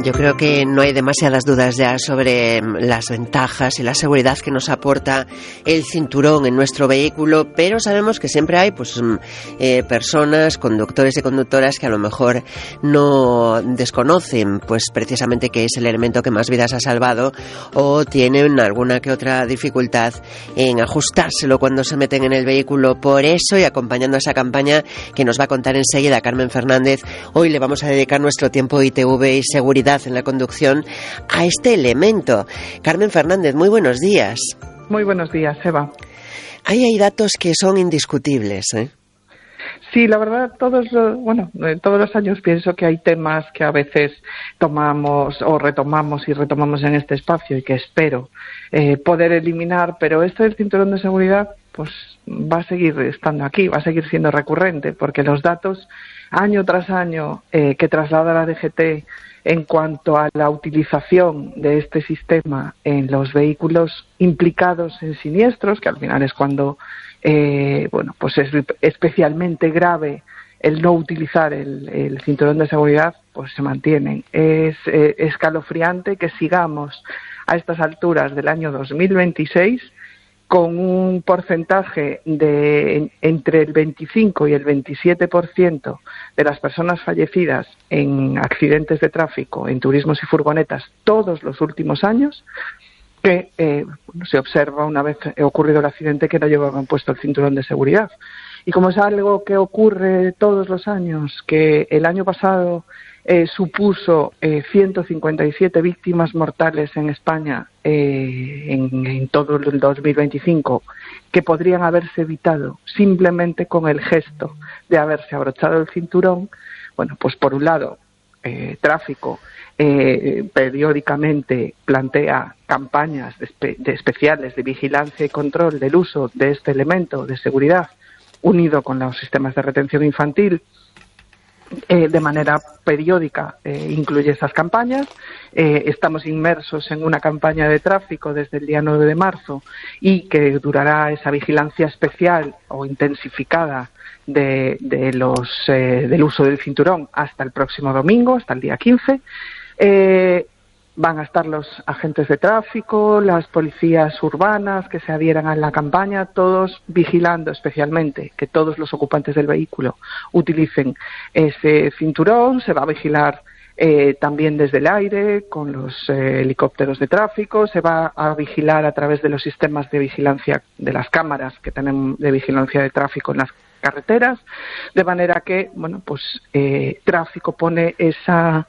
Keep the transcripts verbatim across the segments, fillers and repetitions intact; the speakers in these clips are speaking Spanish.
Yo creo que no hay demasiadas dudas ya sobre las ventajas y la seguridad que nos aporta el cinturón en nuestro vehículo, pero sabemos que siempre hay pues eh, personas, conductores y conductoras que a lo mejor no desconocen pues precisamente que es el elemento que más vidas ha salvado, o tienen alguna que otra dificultad en ajustárselo cuando se meten en el vehículo. Por eso, y acompañando a esa campaña que nos va a contar enseguida Carmen Fernández, hoy le vamos a dedicar nuestro tiempo I T V y seguridad en la conducción a este elemento. Carmen Fernández, muy buenos días. Muy buenos días, Eva. Ahí hay datos que son indiscutibles, ¿eh? Sí, la verdad, todos los, bueno, todos los años pienso que hay temas que a veces tomamos o retomamos y retomamos en este espacio y que espero eh, poder eliminar, pero este del cinturón de seguridad pues va a seguir estando aquí, va a seguir siendo recurrente, porque los datos año tras año eh, que traslada la D G T en cuanto a la utilización de este sistema en los vehículos implicados en siniestros, que al final es cuando eh, bueno, pues es especialmente grave el no utilizar el, el cinturón de seguridad, pues se mantienen. Es eh, escalofriante que sigamos a estas alturas del año dos mil veintiséis con un porcentaje de entre el veinticinco y el veintisiete por ciento de las personas fallecidas en accidentes de tráfico, en turismos y furgonetas, todos los últimos años, que eh, se observa una vez ocurrido el accidente que no llevaban puesto el cinturón de seguridad. Y como es algo que ocurre todos los años, que el año pasado eh, supuso eh, ciento cincuenta y siete víctimas mortales en España eh, en, en todo el dos mil veinticinco, que podrían haberse evitado simplemente con el gesto de haberse abrochado el cinturón, bueno, pues por un lado, eh, tráfico eh, periódicamente plantea campañas de, espe- de especiales de vigilancia y control del uso de este elemento de seguridad, unido con los sistemas de retención infantil, eh, de manera periódica eh, incluye esas campañas. Eh, estamos inmersos en una campaña de tráfico desde el día nueve de marzo y que durará esa vigilancia especial o intensificada de, de los, eh, del uso del cinturón hasta el próximo domingo, hasta el día quince. Eh, Van a estar los agentes de tráfico, las policías urbanas que se adhieran a la campaña, todos vigilando especialmente que todos los ocupantes del vehículo utilicen ese cinturón. Se va a vigilar eh, también desde el aire con los eh, helicópteros de tráfico, se va a vigilar a través de los sistemas de vigilancia de las cámaras que tenemos de vigilancia de tráfico en las carreteras, de manera que, bueno, pues eh, tráfico pone esa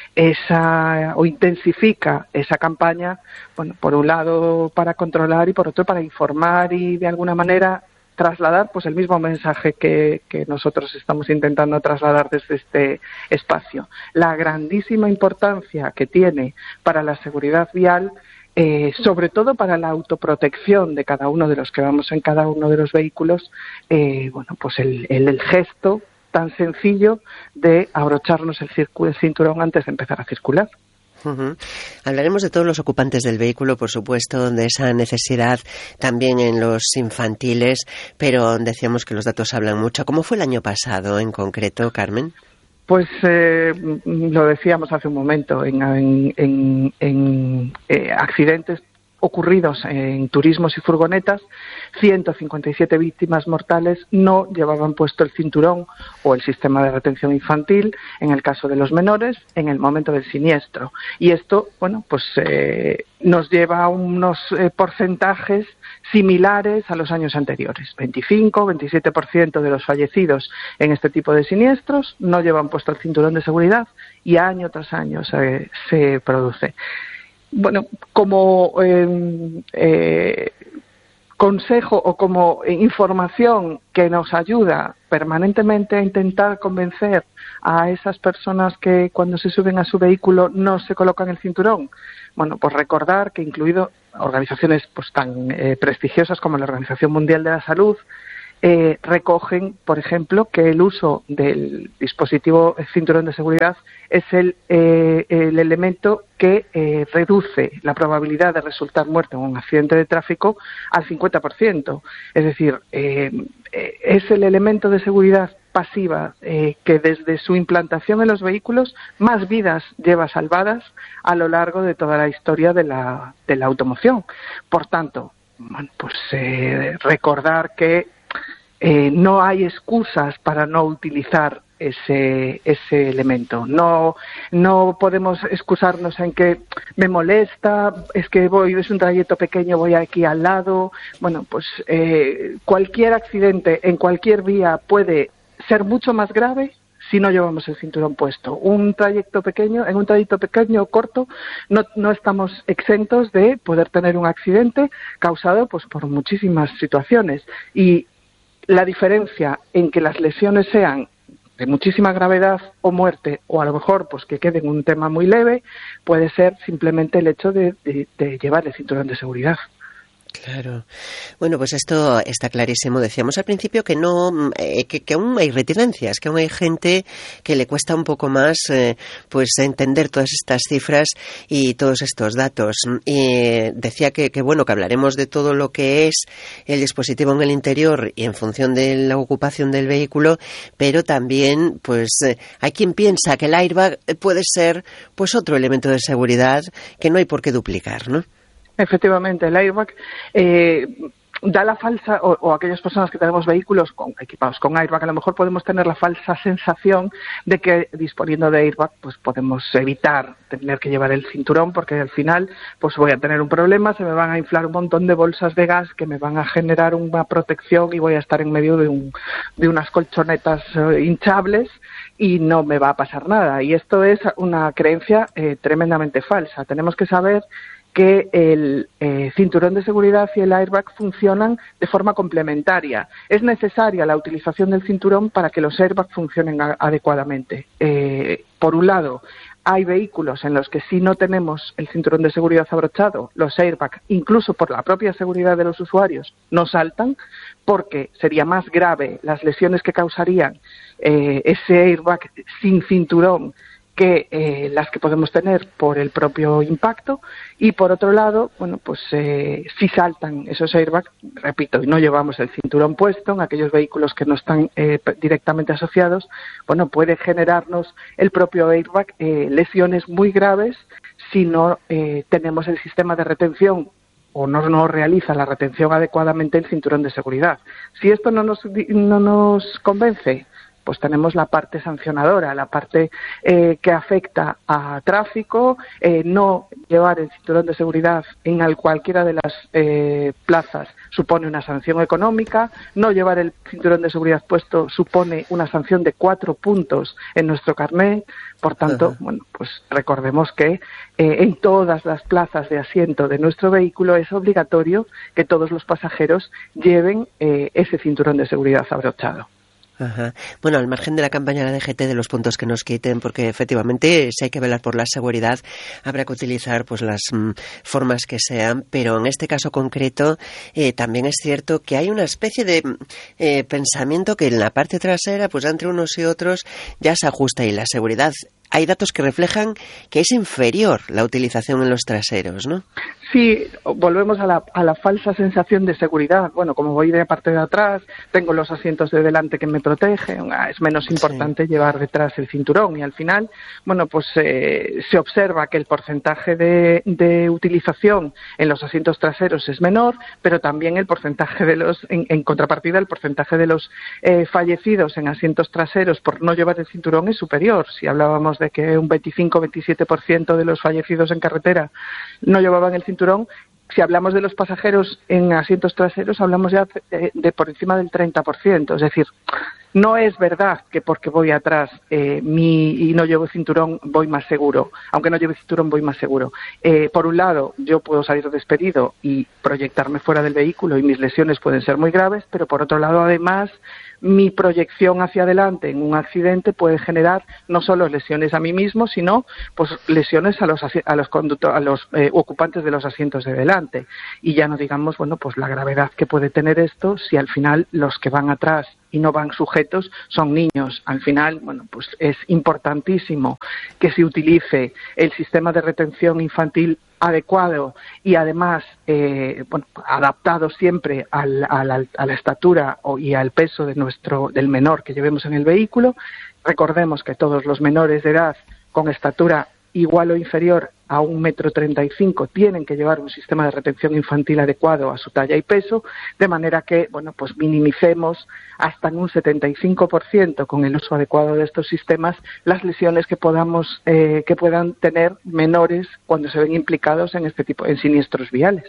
esa o intensifica esa campaña, bueno, por un lado para controlar y por otro para informar y de alguna manera trasladar pues el mismo mensaje que, que nosotros estamos intentando trasladar desde este espacio, la grandísima importancia que tiene para la seguridad vial, eh, sobre todo para la autoprotección de cada uno de los que vamos en cada uno de los vehículos, eh, bueno, pues el, el, el gesto tan sencillo de abrocharnos el, circu- el cinturón antes de empezar a circular. Uh-huh. Hablaremos de todos los ocupantes del vehículo, por supuesto, de esa necesidad también en los infantiles, pero decíamos que los datos hablan mucho. ¿Cómo fue el año pasado en concreto, Carmen? Pues eh, lo decíamos hace un momento, en, en, en, en eh, accidentes ocurridos en turismos y furgonetas, ciento cincuenta y siete víctimas mortales no llevaban puesto el cinturón o el sistema de retención infantil, en el caso de los menores, en el momento del siniestro. Y esto, bueno, pues eh, nos lleva a unos eh, porcentajes similares a los años anteriores. veinticinco, veintisiete por ciento de los fallecidos en este tipo de siniestros no llevan puesto el cinturón de seguridad y año tras año se, se produce. Bueno, como eh, eh, consejo o como información que nos ayuda permanentemente a intentar convencer a esas personas que cuando se suben a su vehículo no se colocan el cinturón, bueno, pues recordar que incluido organizaciones pues tan eh, prestigiosas como la Organización Mundial de la Salud, eh, recogen, por ejemplo, que el uso del dispositivo cinturón de seguridad es el, eh, el elemento que eh, reduce la probabilidad de resultar muerto en un accidente de tráfico al cincuenta por ciento. Es decir, eh, eh, es el elemento de seguridad pasiva eh, que desde su implantación en los vehículos más vidas lleva salvadas a lo largo de toda la historia de la, de la automoción. Por tanto, bueno, pues eh, recordar que eh, no hay excusas para no utilizar ese ese elemento. No no podemos excusarnos en que me molesta, es que voy, es un trayecto pequeño, voy aquí al lado. Bueno, pues eh, cualquier accidente en cualquier vía puede ser mucho más grave si no llevamos el cinturón puesto. Un trayecto pequeño, en un trayecto pequeño o corto, no, no estamos exentos de poder tener un accidente causado pues por muchísimas situaciones. Y la diferencia en que las lesiones sean de muchísima gravedad o muerte, o a lo mejor pues que quede en un tema muy leve, puede ser simplemente el hecho de, de, de llevar el cinturón de seguridad. Claro. Bueno, pues esto está clarísimo. Decíamos al principio que no, eh, que, que aún hay reticencias, que aún hay gente que le cuesta un poco más, eh, pues entender todas estas cifras y todos estos datos. Y decía que, que bueno, que hablaremos de todo lo que es el dispositivo en el interior y en función de la ocupación del vehículo, pero también, pues, eh, hay quien piensa que el airbag puede ser, pues, otro elemento de seguridad que no hay por qué duplicar, ¿no? Efectivamente, el airbag eh, da la falsa, o, o aquellas personas que tenemos vehículos con, equipados con airbag, a lo mejor podemos tener la falsa sensación de que disponiendo de airbag pues podemos evitar tener que llevar el cinturón, porque al final pues voy a tener un problema, se me van a inflar un montón de bolsas de gas que me van a generar una protección y voy a estar en medio de, un, de unas colchonetas eh, hinchables y no me va a pasar nada. Y esto es una creencia eh, tremendamente falsa. Tenemos que saber que el eh, cinturón de seguridad y el airbag funcionan de forma complementaria. Es necesaria la utilización del cinturón para que los airbags funcionen a- adecuadamente. Eh, por un lado, hay vehículos en los que si no tenemos el cinturón de seguridad abrochado, los airbags, incluso por la propia seguridad de los usuarios, no saltan, porque sería más grave las lesiones que causarían eh, ese airbag sin cinturón que eh, las que podemos tener por el propio impacto. Y por otro lado, bueno, pues eh, si saltan esos airbags, repito, y no llevamos el cinturón puesto en aquellos vehículos que no están eh, directamente asociados, bueno, puede generarnos el propio airbag eh, lesiones muy graves si no eh, tenemos el sistema de retención o no nos realiza la retención adecuadamente el cinturón de seguridad. Si esto no nos, no nos convence, pues tenemos la parte sancionadora, la parte eh, que afecta a tráfico, eh, no llevar el cinturón de seguridad en al cualquiera de las eh, plazas supone una sanción económica, no llevar el cinturón de seguridad puesto supone una sanción de cuatro puntos en nuestro carnet. Por tanto, uh-huh. bueno, pues recordemos que eh, en todas las plazas de asiento de nuestro vehículo es obligatorio que todos los pasajeros lleven eh, ese cinturón de seguridad abrochado. Ajá. Bueno, al margen de la campaña de la D G T de los puntos que nos quiten, porque efectivamente si hay que velar por la seguridad habrá que utilizar pues las mm, formas que sean, pero en este caso concreto eh, también es cierto que hay una especie de eh, pensamiento que en la parte trasera, pues entre unos y otros ya se ajusta, y la seguridad, hay datos que reflejan que es inferior la utilización en los traseros, ¿no? Sí, volvemos a la, a la falsa sensación de seguridad. Bueno, como voy de la parte de atrás, tengo los asientos de delante que me protegen, es menos importante sí. llevar detrás el cinturón. Y al final, bueno, pues eh, se observa que el porcentaje de, de utilización en los asientos traseros es menor, pero también el porcentaje de los, en, en contrapartida, el porcentaje de los eh, fallecidos en asientos traseros por no llevar el cinturón es superior. Si hablábamos de que un veinticinco a veintisiete por ciento de los fallecidos en carretera no llevaban el cinturón, si hablamos de los pasajeros en asientos traseros, hablamos ya de, de por encima del treinta por ciento. Es decir, no es verdad que porque voy atrás eh, mi, y no llevo cinturón voy más seguro. Aunque no lleve cinturón voy más seguro. Eh, por un lado, yo puedo salir despedido y proyectarme fuera del vehículo y mis lesiones pueden ser muy graves, pero por otro lado, además, mi proyección hacia adelante en un accidente puede generar no solo lesiones a mí mismo, sino pues lesiones a los a los conductores, a los eh, ocupantes de los asientos de delante. Y ya no digamos, bueno, pues la gravedad que puede tener esto si al final los que van atrás y no van sujetos son niños. Al final, bueno, pues es importantísimo que se utilice el sistema de retención infantil adecuado y además eh, bueno, adaptado siempre al, al, a la estatura y al peso de nuestro del menor que llevemos en el vehículo. Recordemos que todos los menores de edad con estatura igual o inferior a un metro treinta y cinco tienen que llevar un sistema de retención infantil adecuado a su talla y peso, de manera que, bueno, pues minimicemos hasta en un setenta y cinco por ciento con el uso adecuado de estos sistemas las lesiones que podamos eh, que puedan tener menores cuando se ven implicados en este tipo en siniestros viales.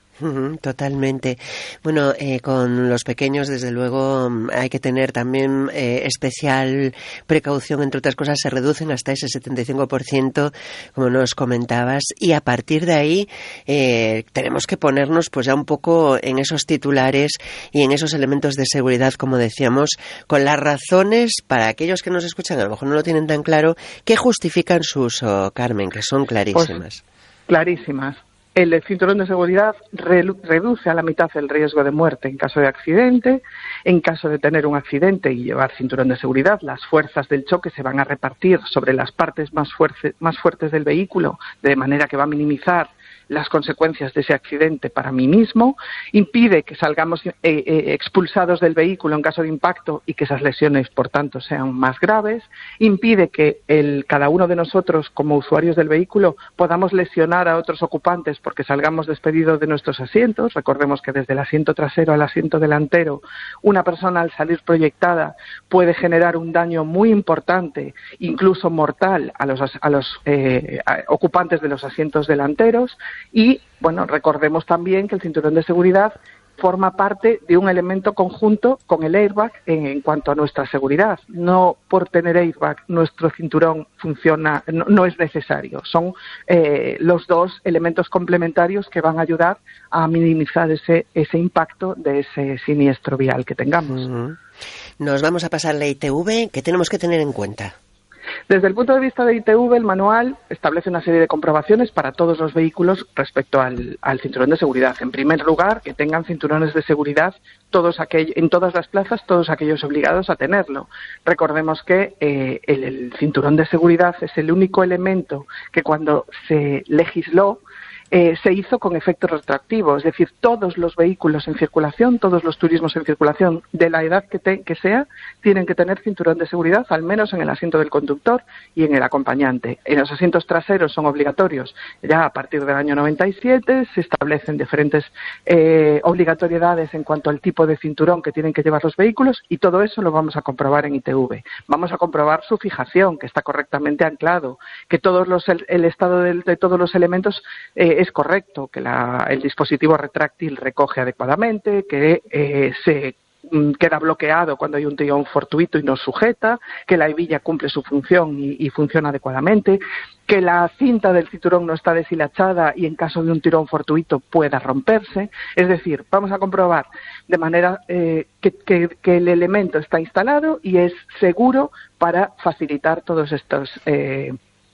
Totalmente. Bueno, eh, con los pequeños, desde luego, hay que tener también eh, especial precaución. Entre otras cosas, se reducen hasta ese setenta y cinco por ciento, como nos comentabas, y a partir de ahí eh, tenemos que ponernos pues ya un poco en esos titulares y en esos elementos de seguridad, como decíamos, con las razones para aquellos que nos escuchan, a lo mejor no lo tienen tan claro, que justifican su uso, Carmen, que son clarísimas. Pues, clarísimas. El cinturón de seguridad re- reduce a la mitad el riesgo de muerte en caso de accidente. En caso de tener un accidente y llevar cinturón de seguridad, las fuerzas del choque se van a repartir sobre las partes más, fuerte, más fuertes del vehículo, de manera que va a minimizar las consecuencias de ese accidente para mí mismo, impide que salgamos eh, eh, expulsados del vehículo en caso de impacto y que esas lesiones, por tanto, sean más graves, impide que el, cada uno de nosotros, como usuarios del vehículo, podamos lesionar a otros ocupantes porque salgamos despedidos de nuestros asientos. Recordemos que desde el asiento trasero al asiento delantero, una persona al salir proyectada puede generar un daño muy importante, incluso mortal, a los, a los eh, a, ocupantes de los asientos delanteros. Y, bueno, recordemos también que el cinturón de seguridad forma parte de un elemento conjunto con el airbag en, en cuanto a nuestra seguridad. No por tener airbag nuestro cinturón funciona, no, no es necesario. Son eh, los dos elementos complementarios que van a ayudar a minimizar ese, ese impacto de ese siniestro vial que tengamos. Uh-huh. Nos vamos a pasar la I T V. ¿Qué tenemos que tener en cuenta? Desde el punto de vista de I T V, el manual establece una serie de comprobaciones para todos los vehículos respecto al, al cinturón de seguridad. En primer lugar, que tengan cinturones de seguridad todos aquellos, en todas las plazas, todos aquellos obligados a tenerlo. Recordemos que eh, el, el cinturón de seguridad es el único elemento que cuando se legisló Eh, se hizo con efecto retroactivo, es decir, todos los vehículos en circulación, todos los turismos en circulación, de la edad que, te, que sea, tienen que tener cinturón de seguridad, al menos en el asiento del conductor y en el acompañante. En los asientos traseros son obligatorios. Ya a partir del año noventa y siete se establecen diferentes eh, obligatoriedades en cuanto al tipo de cinturón que tienen que llevar los vehículos, y todo eso lo vamos a comprobar en I T V. Vamos a comprobar su fijación, que está correctamente anclado, que todos los, el, el estado de, de todos los elementos eh, es correcto, que la, el dispositivo retráctil recoge adecuadamente, que eh, se queda bloqueado cuando hay un tirón fortuito y nos sujeta, que la hebilla cumple su función y, y funciona adecuadamente, que la cinta del cinturón no está deshilachada y en caso de un tirón fortuito pueda romperse. Es decir, vamos a comprobar de manera eh, que, que, que el elemento está instalado y es seguro para facilitar todos estos eh,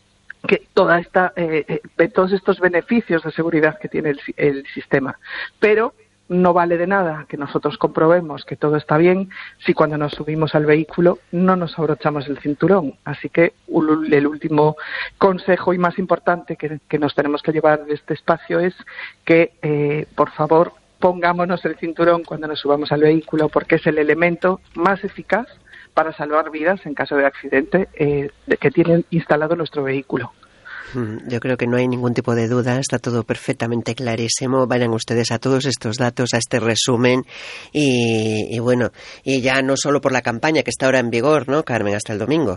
que toda esta eh, eh, todos estos beneficios de seguridad que tiene el, el sistema. Pero no vale de nada que nosotros comprobemos que todo está bien si cuando nos subimos al vehículo no nos abrochamos el cinturón. Así que el último consejo y más importante que, que nos tenemos que llevar de este espacio es que, eh, por favor, pongámonos el cinturón cuando nos subamos al vehículo, porque es el elemento más eficaz para salvar vidas en caso de accidente eh, de que tienen instalado nuestro vehículo. Yo creo que no hay ningún tipo de duda, está todo perfectamente clarísimo. Vayan ustedes a todos estos datos, a este resumen y, y bueno, y ya no solo por la campaña que está ahora en vigor, ¿no, Carmen? Hasta el domingo.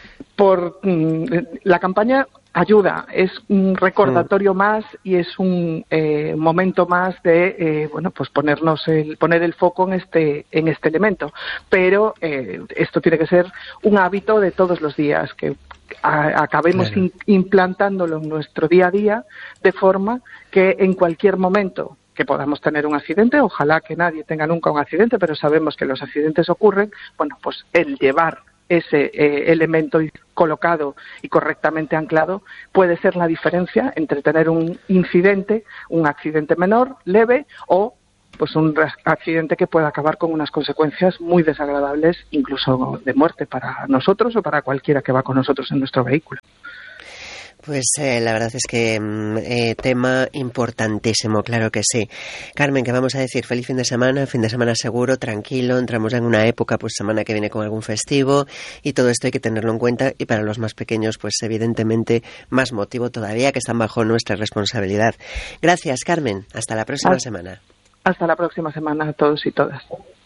Por mm, la campaña ayuda, es un recordatorio mm. más y es un eh, momento más de eh, bueno, pues ponernos el poner el foco en este en este elemento, pero eh, esto tiene que ser un hábito de todos los días, que a, acabemos claro. in, implantándolo en nuestro día a día, de forma que en cualquier momento que podamos tener un accidente, ojalá que nadie tenga nunca un accidente, pero sabemos que los accidentes ocurren, bueno, pues el llevar ese eh, elemento colocado y correctamente anclado puede ser la diferencia entre tener un incidente, un accidente menor, leve, o pues un accidente que pueda acabar con unas consecuencias muy desagradables, incluso de muerte para nosotros o para cualquiera que va con nosotros en nuestro vehículo. Pues eh, la verdad es que eh, tema importantísimo, claro que sí. Carmen, ¿qué vamos a decir? Feliz fin de semana, fin de semana seguro, tranquilo, entramos en una época, pues semana que viene con algún festivo y todo esto hay que tenerlo en cuenta, y para los más pequeños, pues evidentemente más motivo todavía, que están bajo nuestra responsabilidad. Gracias, Carmen, hasta la próxima hasta, semana. Hasta la próxima semana a todos y todas.